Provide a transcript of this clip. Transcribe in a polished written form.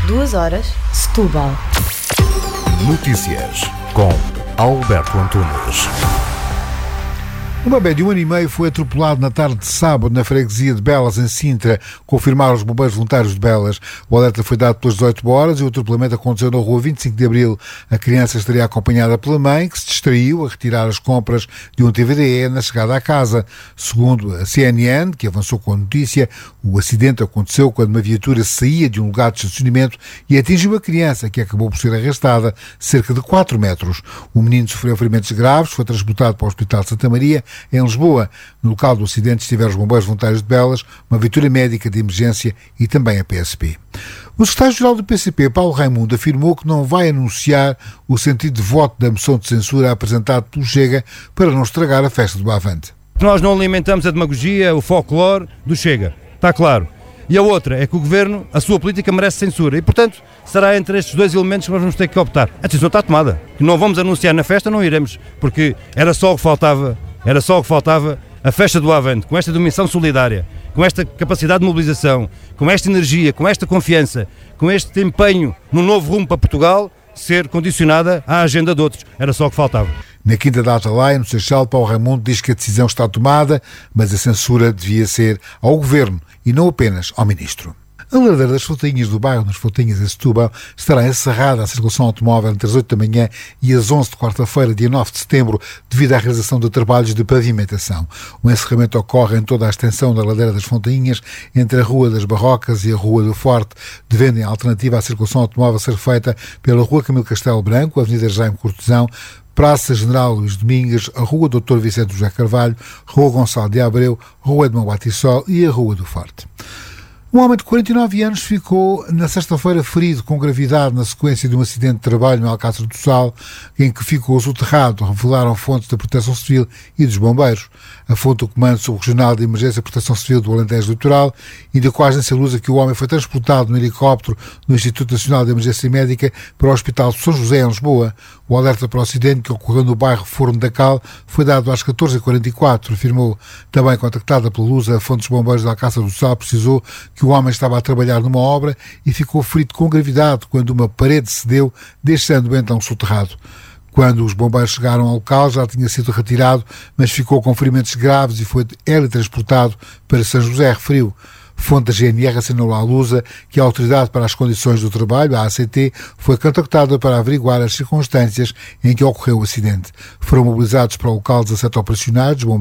2 horas, Setúbal. Notícias com Alberto Antunes. Um bebê de 1 ano e meio foi atropelado na tarde de sábado na freguesia de Belas, em Sintra, confirmaram os bombeiros voluntários de Belas. O alerta foi dado pelas 18 horas e o atropelamento aconteceu na rua 25 de Abril. A criança estaria acompanhada pela mãe, que se distraiu a retirar as compras de um TVDE na chegada à casa. Segundo a CNN, que avançou com a notícia, o acidente aconteceu quando uma viatura saía de um lugar de estacionamento e atingiu a criança, que acabou por ser arrastada cerca de 4 metros. O menino sofreu ferimentos graves, foi transportado para o Hospital de Santa Maria, em Lisboa. No local do acidente estiveram os bombeiros voluntários de Belas, uma viatura médica de emergência e também a PSP. O secretário-geral do PCP, Paulo Raimundo, afirmou que não vai anunciar o sentido de voto da moção de censura apresentada pelo Chega para não estragar a festa do Avante. Nós não alimentamos a demagogia, o folclore do Chega, está claro. E a outra é que o Governo, a sua política merece censura e, portanto, será entre estes dois elementos que nós vamos ter que optar. A decisão está tomada. Que não vamos anunciar na festa, não iremos, porque era só o que faltava a festa do Avante, com esta dimensão solidária, com esta capacidade de mobilização, com esta energia, com esta confiança, com este empenho no novo rumo para Portugal, ser condicionada à agenda de outros. Era só o que faltava. Na quinta data lá, no Seixal, Paulo Raimundo diz que a decisão está tomada, mas a censura devia ser ao Governo e não apenas ao Ministro. A ladeira das Fontainhas do bairro, nas Fontainhas em Setúbal, estará encerrada à circulação automóvel entre as 8 da manhã e as 11 de quarta-feira, dia 9 de setembro, devido à realização de trabalhos de pavimentação. O encerramento ocorre em toda a extensão da ladeira das Fontainhas, entre a Rua das Barrocas e a Rua do Forte, devendo em alternativa à circulação automóvel ser feita pela Rua Camilo Castelo Branco, Avenida Jaime Cortesão, Praça General Luís Domingues, a Rua Dr. Vicente José Carvalho, Rua Gonçalo de Abreu, Rua Edmão Batissol e a Rua do Forte. Um homem de 49 anos ficou na sexta-feira ferido com gravidade na sequência de um acidente de trabalho no Alcácer do Sal, em que ficou soterrado, revelaram fontes da Proteção Civil e dos Bombeiros. A fonte do Comando Subregional de Emergência e Proteção Civil do Alentejo Litoral indicou à agência Lusa que o homem foi transportado no helicóptero do Instituto Nacional de Emergência Médica para o Hospital de São José, em Lisboa. O alerta para o acidente, que ocorreu no bairro Forno da Cal, foi dado às 14h44, afirmou. Também contactada pela Lusa, a fonte dos Bombeiros da Alcácer do Sal precisou que o homem estava a trabalhar numa obra e ficou ferido com gravidade quando uma parede cedeu, deixando-o então soterrado. Quando os bombeiros chegaram ao local, já tinha sido retirado, mas ficou com ferimentos graves e foi teletransportado para São José, referiu. Fonte da GNR assinalou à Lusa que a Autoridade para as Condições do Trabalho, a ACT, foi contactada para averiguar as circunstâncias em que ocorreu o acidente. Foram mobilizados para o local 17 operacionais,